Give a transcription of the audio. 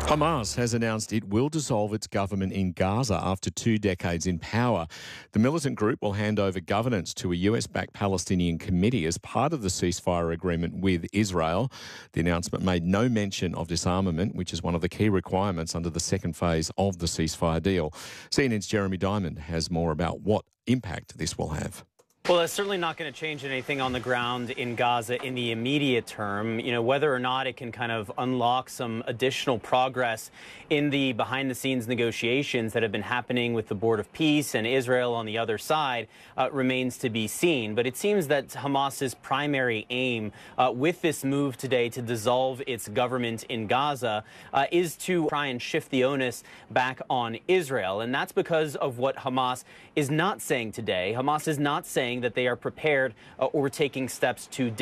Hamas has announced it will dissolve its government in Gaza after 2 decades in power. The militant group will hand over governance to a US-backed Palestinian committee as part of the ceasefire agreement with Israel. The announcement made no mention of disarmament, which is one of the key requirements under the second phase of the ceasefire deal. CNN's Jeremy Diamond has more about what impact this will have. Well, it's certainly not going to change anything on the ground in Gaza in the immediate term. You know, whether or not it can kind of unlock some additional progress in the behind-the-scenes negotiations that have been happening with the Board of Peace and Israel on the other side remains to be seen. But it seems that Hamas's primary aim with this move today to dissolve its government in Gaza is to try and shift the onus back on Israel. And that's because of what Hamas is not saying today. Hamas is not saying that they are prepared or taking steps to